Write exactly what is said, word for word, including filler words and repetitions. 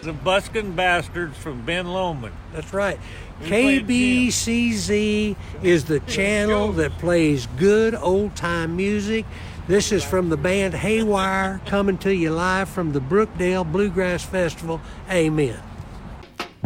the Buskin' Bastards from Ben Lomond. That's right. We K played B C Z is the channel that plays good old-time music. This is from the band Haywire, coming to you live from the Brookdale Bluegrass Festival. Amen.